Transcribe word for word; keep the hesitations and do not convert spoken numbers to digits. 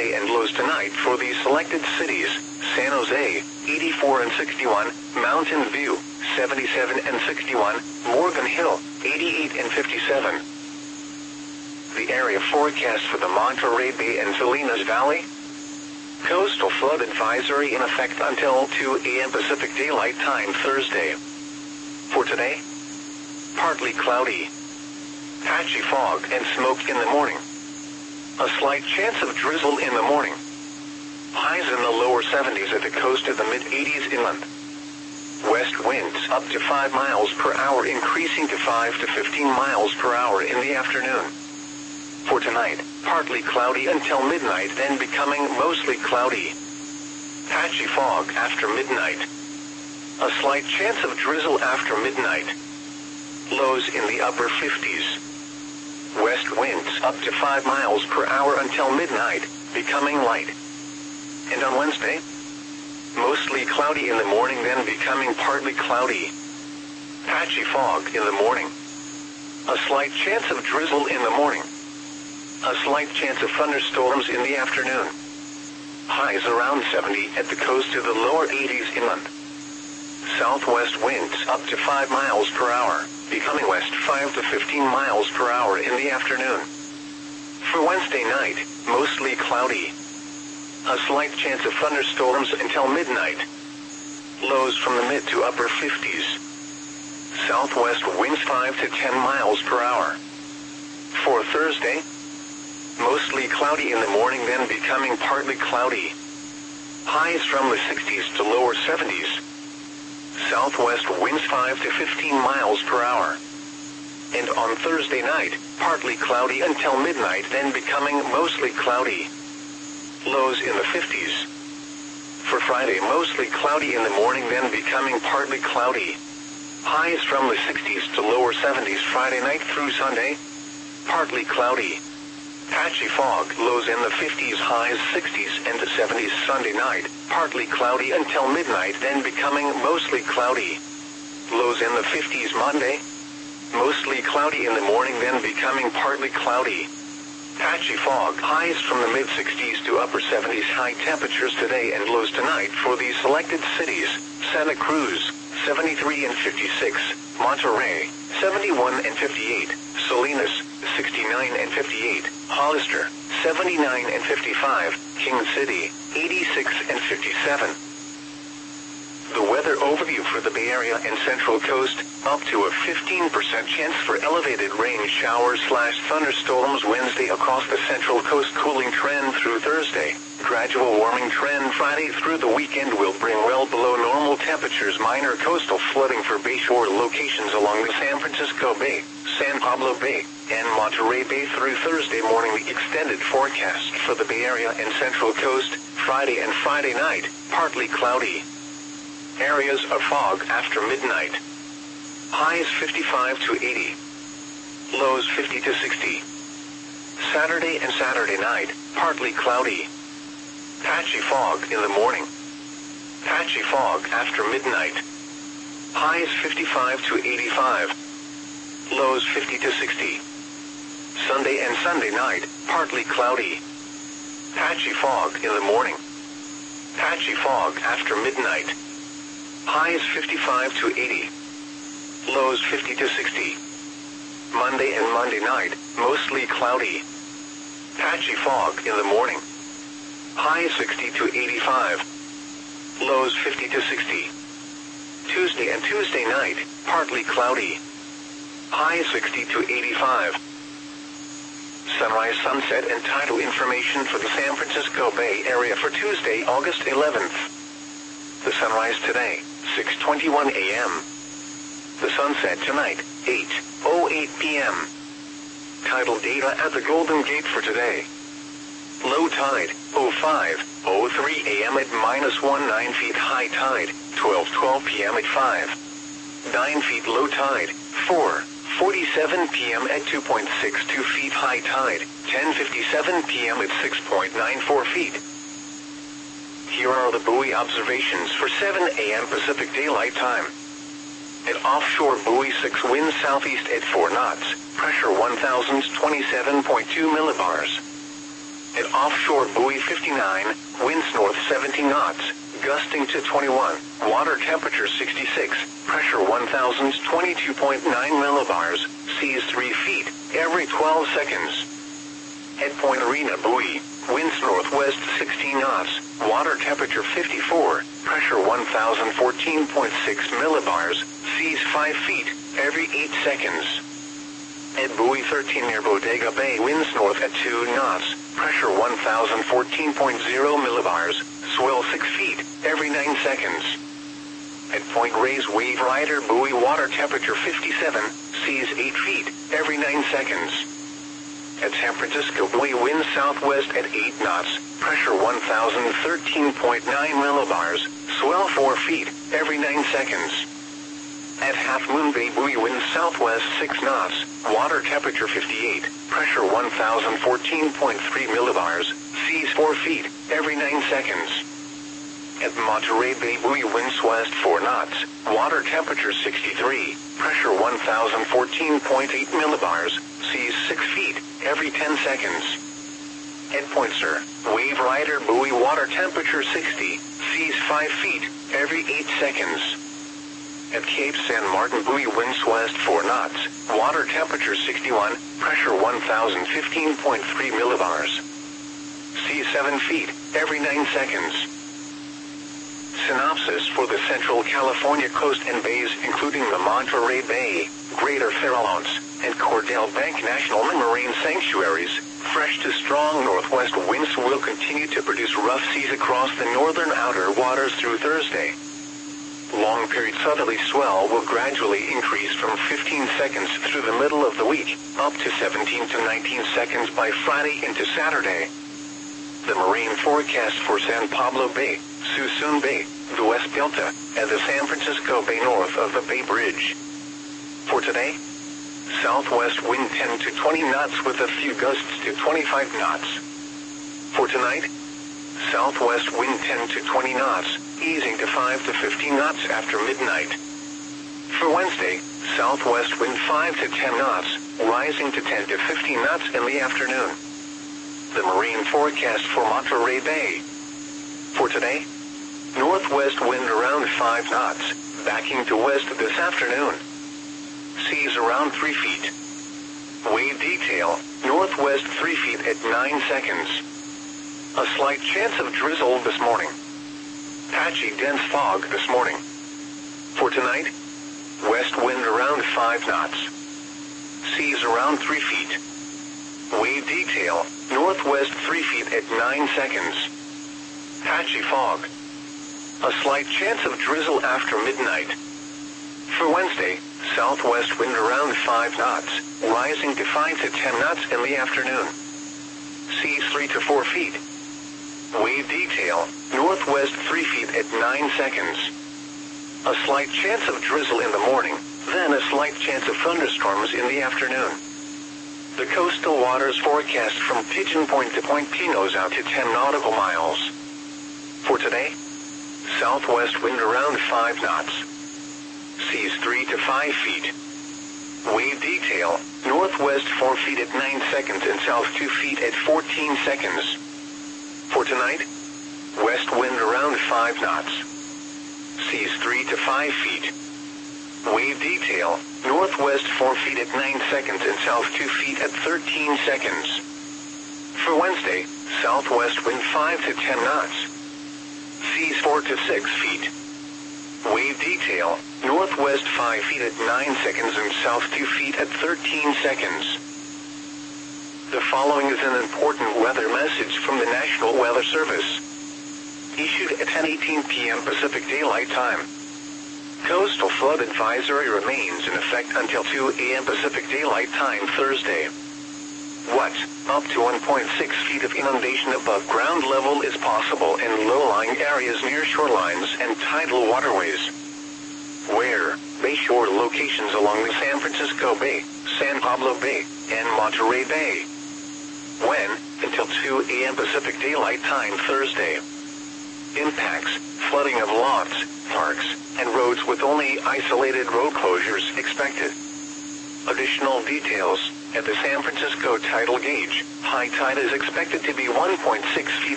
today and lows tonight for these selected cities: San Jose, eighty-four and sixty-one, Mountain View, seventy-seven and sixty-one, Morgan Hill, eighty-eight and fifty-seven. The area forecast for the Monterey Bay and Salinas Valley. Coastal flood advisory in effect until two A M Pacific Daylight Time Thursday. For today, partly cloudy, patchy fog and smoke in the morning. A slight chance of drizzle in the morning. Highs in the lower seventies at the coast to the mid-eighties inland. West winds up to five miles per hour, increasing to five to fifteen miles per hour in the afternoon. For tonight, partly cloudy until midnight, then becoming mostly cloudy. Patchy fog after midnight. A slight chance of drizzle after midnight. Lows in the upper fifties. West winds up to five miles per hour until midnight, becoming light. And on Wednesday, mostly cloudy in the morning, then becoming partly cloudy. Patchy fog in the morning. A slight chance of drizzle in the morning. A slight chance of thunderstorms in the afternoon. Highs around seventy at the coast to the lower eighties inland. Southwest winds up to five miles per hour, becoming west five to fifteen miles per hour in the afternoon. For Wednesday night, mostly cloudy. A slight chance of thunderstorms until midnight. Lows from the mid to upper fifties. Southwest winds five to ten miles per hour. For Thursday, mostly cloudy in the morning, then becoming partly cloudy. Highs from the sixties to lower seventies. Southwest winds five to fifteen miles per hour. And on Thursday night, partly cloudy until midnight, then becoming mostly cloudy. Lows in the fifties. For Friday, mostly cloudy in the morning, then becoming partly cloudy. Highs from the sixties to lower seventies Friday night through Sunday. Partly cloudy. Patchy fog, lows in the fifties, highs sixties and seventies Sunday night. Partly cloudy until midnight, then becoming mostly cloudy. Lows in the fifties Monday. Mostly cloudy in the morning, then becoming partly cloudy. Patchy fog, highs from the mid-sixties to upper seventies. High temperatures today and lows tonight for these selected cities: Santa Cruz, seventy-three and fifty-six, Monterey, seventy-one and fifty-eight, Salinas, sixty-nine and fifty-eight, Hollister, seventy-nine and fifty-five, King City, eighty-six and fifty-seven. The weather overview for the Bay Area and Central Coast: up to a fifteen percent chance for elevated rain showers slash thunderstorms Wednesday across the Central Coast. Cooling trend through Thursday. Gradual warming trend Friday through the weekend will bring well below normal temperatures. Minor coastal flooding for bayshore locations along the San Francisco Bay, San Pablo Bay, and Monterey Bay through Thursday morning. The extended forecast for the Bay Area and Central Coast: Friday and Friday night, partly cloudy. Areas of fog after midnight. Highs fifty-five to eighty. Lows fifty to sixty. Saturday and Saturday night, partly cloudy. Patchy fog in the morning. Patchy fog after midnight. Highs fifty-five to eighty-five. Lows fifty to sixty. Sunday and Sunday night, partly cloudy. Patchy fog in the morning. Patchy fog after midnight. Highs fifty-five to eighty. Lows fifty to sixty. Monday and Monday night, mostly cloudy. Patchy fog in the morning. Highs sixty to eighty-five. Lows fifty to sixty. Tuesday and Tuesday night, partly cloudy. Highs sixty to eighty-five. Sunrise, sunset, and tidal information for the San Francisco Bay Area for Tuesday, August eleventh. The sunrise today, six twenty-one a m The sunset tonight, eight oh eight p m Tidal data at the Golden Gate for today. Low tide, oh five oh three a m at minus nineteen feet. High tide, twelve twelve p m at five nine feet. Low tide, four forty-seven p m at two point six two feet. High tide, ten fifty-seven p m at six point nine four feet. Here are the buoy observations for seven a m Pacific Daylight Time. At offshore buoy six, wind southeast at four knots, pressure one thousand twenty-seven point two millibars. At offshore buoy fifty-nine, winds north seventeen knots, gusting to twenty-one, water temperature sixty-six, pressure one thousand twenty-two point nine millibars, seas three feet, every twelve seconds. At Point Arena buoy, winds northwest sixteen knots, water temperature fifty-four, pressure one thousand fourteen point six millibars, seas five feet, every eight seconds. At buoy thirteen near Bodega Bay, winds north at two knots, pressure one thousand fourteen point zero millibars, swell six feet, every nine seconds. At Point Reyes Wave Rider buoy, water temperature fifty-seven, seas eight feet, every nine seconds. At San Francisco buoy, winds southwest at eight knots, pressure one thousand thirteen point nine millibars, swell four feet, every nine seconds. At Half Moon Bay buoy, winds southwest six knots, water temperature fifty-eight, pressure one thousand fourteen point three millibars, seas four feet, every nine seconds. At Monterey Bay buoy, winds west four knots, water temperature sixty-three, pressure one thousand fourteen point eight millibars, seas six feet, every ten seconds. At Point Sur, Wave Rider buoy, water temperature sixty, seas five feet, every eight seconds. At Cape San Martin buoy, winds west four knots, water temperature sixty-one, pressure one thousand fifteen point three millibars, seas seven feet, every nine seconds. Synopsis for the Central California coast and bays, including the Monterey Bay, Greater Farallones, and Cordell Bank National Marine Sanctuaries. Fresh to strong northwest winds will continue to produce rough seas across the northern outer waters through Thursday. Long-period southerly swell will gradually increase from fifteen seconds through the middle of the week, up to seventeen to nineteen seconds by Friday into Saturday. The marine forecast for San Pablo Bay, Suisun Bay, the West Delta, and the San Francisco Bay north of the Bay Bridge. For today, southwest wind ten to twenty knots with a few gusts to twenty-five knots. For tonight, southwest wind ten to twenty knots, easing to five to fifteen knots after midnight. For Wednesday, southwest wind five to ten knots, rising to ten to fifteen knots in the afternoon. The marine forecast for Monterey Bay. For today, northwest wind around five knots, backing to west this afternoon. Seas around three feet. Wave detail, northwest three feet at nine seconds. A slight chance of drizzle this morning. Patchy dense fog this morning. For tonight, west wind around five knots. Seas around three feet. Wave detail, northwest three feet at nine seconds. Patchy fog. A slight chance of drizzle after midnight. For Wednesday, southwest wind around five knots, rising to five to ten knots in the afternoon. Seas three to four feet. Wave detail, northwest three feet at nine seconds. A slight chance of drizzle in the morning, then a slight chance of thunderstorms in the afternoon. The coastal waters forecast from Pigeon Point to Point Pinos out to ten nautical miles. For today, southwest wind around five knots. Seas three to five feet. Wave detail, northwest four feet at nine seconds and south two feet at fourteen seconds. For tonight, west wind around five knots. Seas three to five feet. Wave detail, northwest four feet at nine seconds and south two feet at thirteen seconds. For Wednesday, southwest wind five to ten knots. Seas four to six feet. Wave detail, northwest five feet at nine seconds and south two feet at thirteen seconds. The following is an important weather message from the National Weather Service. Issued at ten eighteen p m Pacific Daylight Time. Coastal flood advisory remains in effect until two a m Pacific Daylight Time Thursday. What, up to one point six feet of inundation above ground level is possible in low-lying areas near shorelines and tidal waterways. Where, bayshore locations along the San Francisco Bay, San Pablo Bay, and Monterey Bay. When, until two a m Pacific Daylight Time Thursday. Impacts, flooding of lots, parks, and roads with only isolated road closures expected. Additional details, At the San Francisco tidal gauge, high tide is expected to be one point six feet